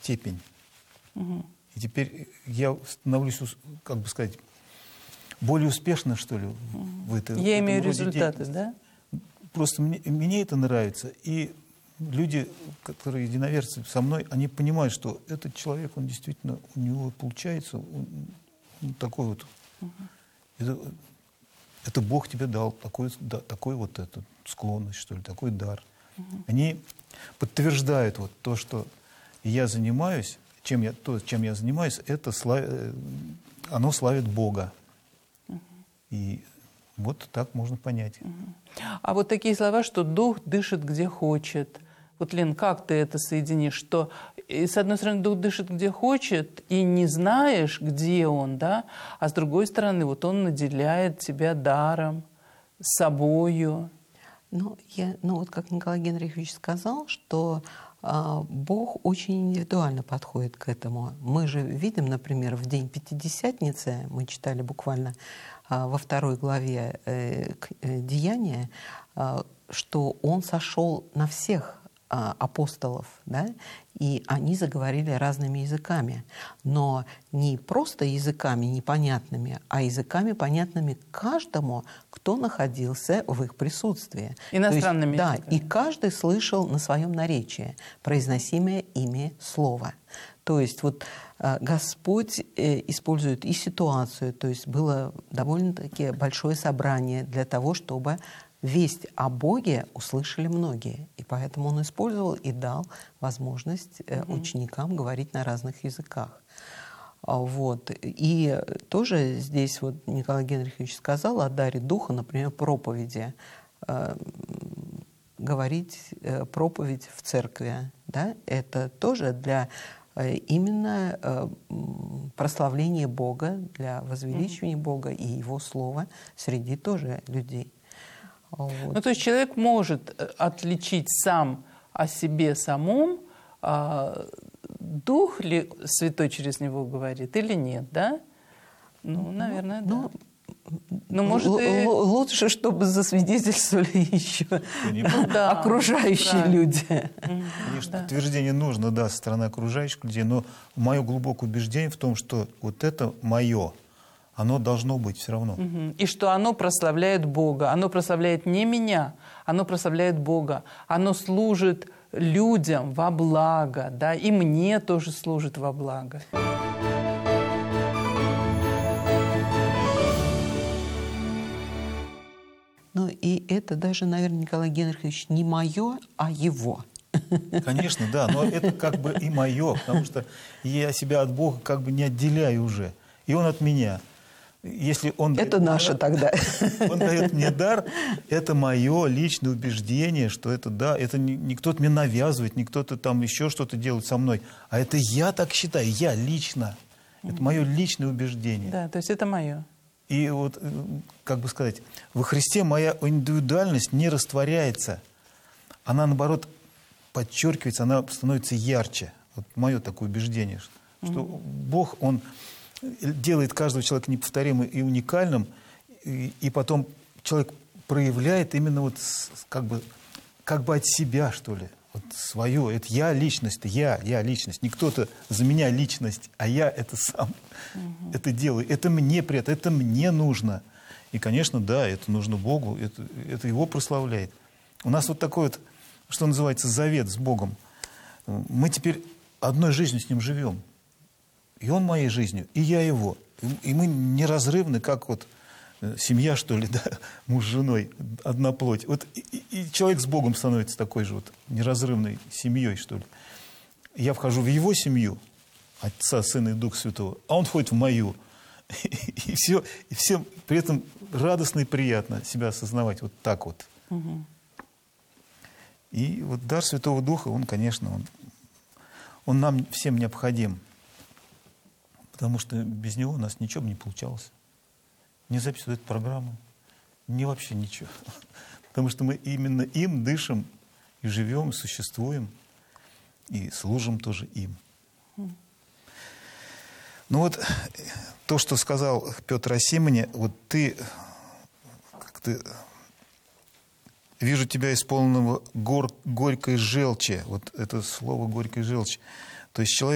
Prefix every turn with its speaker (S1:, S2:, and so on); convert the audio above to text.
S1: степень. И теперь я становлюсь, как бы сказать, более успешно, что ли, в этом.
S2: Я имею результаты, да?
S1: Просто мне это нравится. И люди, которые единоверцы со мной, они понимают, что этот человек, он действительно, у него получается, он такой вот. Это Бог тебе дал, такой вот эту склонность, что ли, такой дар. Они подтверждают вот то, что я занимаюсь, чем я занимаюсь, оно славит Бога. И вот так можно понять.
S2: А вот такие слова, что Дух дышит где хочет. Вот, Лен, как ты это соединишь? Что, с одной стороны, Дух дышит где хочет, и не знаешь, где Он, да? А с другой стороны, вот Он наделяет тебя даром, собою.
S3: Ну, вот как Николай Генрихович сказал, что Бог очень индивидуально подходит к этому. Мы же видим, например, в день Пятидесятницы, мы читали буквально во 2 главе Деяния, что Он сошел на всех апостолов, да, и они заговорили разными языками. Но не просто языками непонятными, а языками, понятными каждому, кто находился в их присутствии.
S2: Иностранными
S3: языками. Да, и
S2: языками.
S3: каждый слышал на своем наречии произносимое ими слово. То есть вот Господь использует и ситуацию, то есть было довольно-таки большое собрание для того, чтобы весть о Боге услышали многие. И поэтому Он использовал и дал возможность ученикам говорить на разных языках. Вот. И тоже здесь вот Николай Генрихович сказал о даре Духа, например, проповеди. Говорить проповедь в церкви. Да? Это тоже для именно прославления Бога, для возвеличивания Бога и Его Слова среди тоже людей. Вот.
S2: Ну, то есть человек может отличить сам о себе самом, Дух ли Святой через него говорит или нет, да? Ну, наверное, да. Но может,
S3: лучше, чтобы засвидетельствовали еще окружающие люди.
S1: Конечно, подтверждение нужно, да, со стороны окружающих людей, но мое глубокое убеждение в том, что вот это мое, оно должно быть все равно.
S2: И что оно прославляет Бога. Оно прославляет не меня, оно прославляет Бога. Оно служит людям во благо, да, и мне тоже служит во благо.
S3: Ну и это даже, наверное, Николай Генрихович, не мое, а его.
S1: Конечно, да, но это как бы и мое, потому что я себя от Бога как бы не отделяю уже, и Он от меня. Если он
S3: это наше тогда.
S1: Он дает мне дар, это мое личное убеждение, что это да, это не кто-то мне навязывает, не кто-то там еще что-то делает со мной, а это я так считаю, я лично. Это мое личное убеждение.
S2: Да, то есть это мое.
S1: И вот, как бы сказать, во Христе моя индивидуальность не растворяется. Она, наоборот, подчеркивается, она становится ярче. Вот мое такое убеждение, что Бог, Он делает каждого человека неповторимым и уникальным, и потом человек проявляет именно вот как бы от себя, что ли, вот свое. Это я личность, я личность. Не кто-то за меня личность, а я это сам это делаю. Это мне приятно, это мне нужно. И, конечно, да, это нужно Богу, это Его прославляет. У нас вот такой вот, что называется, завет с Богом. Мы теперь одной жизнью с Ним живем. И Он моей жизнью, и я Его. И мы неразрывны, как вот семья, что ли, да, муж с женой, одна плоть. Вот и человек с Богом становится такой же вот неразрывной семьей, что ли. Я вхожу в Его семью, Отца, Сына и Духа Святого, а Он входит в мою. И все при этом радостно и приятно себя осознавать вот так вот. И вот дар Святого Духа, он, конечно, он нам всем необходим. Потому что без него у нас ничего бы не получалось. Не записывать эту программу, не вообще ничего. Потому что мы именно им дышим и живем, и существуем, и служим тоже им. Ну вот то, что сказал Петр о Симоне, вот ты вижу тебя исполненного горькой желчи. Вот это слово горькой желчи. То есть человек